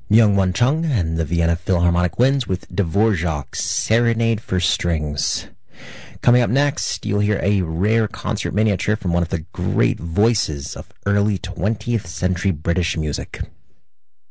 Myung-Whun Chung and the Vienna Philharmonic Winds with Dvorak's Serenade for Strings. Coming up next, you'll hear a rare concert miniature from one of the great voices of early 20th century British music.